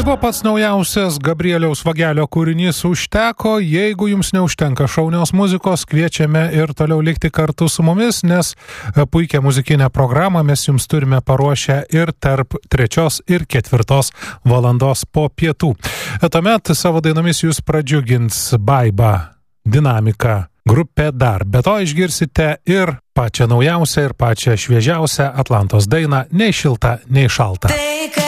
buvo pats naujausias Gabrieliaus Vagelio kūrinys Užteko. Jeigu jums neužtenka šaunios muzikos, kviečiame ir toliau likti kartu su mumis, nes puikią muzikinę programą mes jums turime paruošę ir tarp 3 ir 4 valandos po pietų. Tuomet savo dainomis jūs pradžiugins Baiba, Dinamika, grupė Dar. Be to išgirsite ir pačią naujausią ir pačią šviežiausią Atlantos dainą Nei šilta, nei šalta.